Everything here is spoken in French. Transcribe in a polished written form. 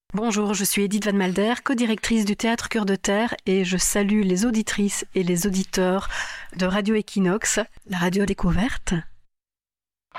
Bonjour, je suis Edith Van Malder, co-directrice du Théâtre Cœur de Terre et je salue les auditrices et les auditeurs de Radio Equinox, la radio découverte.